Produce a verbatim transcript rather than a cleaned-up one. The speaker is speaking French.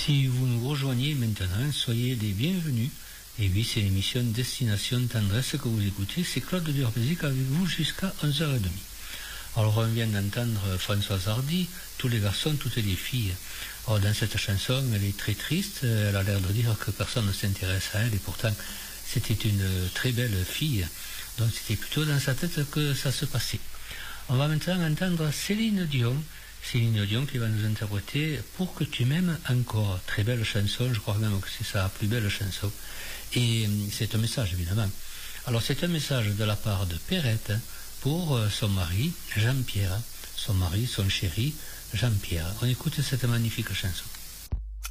Si vous nous rejoignez maintenant, soyez les bienvenus. Et oui, c'est l'émission Destination Tendresse que vous écoutez. C'est Claude Durbezic avec vous jusqu'à onze heures trente. Alors on vient d'entendre Françoise Hardy, tous les garçons, toutes les filles. Alors dans cette chanson, elle est très triste, elle a l'air de dire que personne ne s'intéresse à elle, et pourtant c'était une très belle fille. Donc c'était plutôt dans sa tête que ça se passait. On va maintenant entendre Céline Dion. Céline Dion qui va nous interpréter Pour que tu m'aimes encore. Très belle chanson, je crois même que c'est sa plus belle chanson. Et c'est un message évidemment. Alors c'est un message de la part de Perrette pour son mari Jean-Pierre. Son mari, son chéri Jean-Pierre. On écoute cette magnifique chanson.